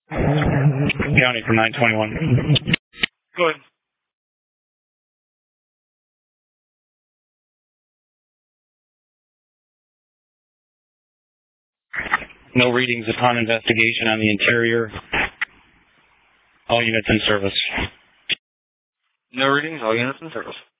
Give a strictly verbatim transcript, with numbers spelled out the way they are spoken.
County for nine twenty-one. Go ahead. No readings upon investigation on the interior. All units in service. No readings, all units in service.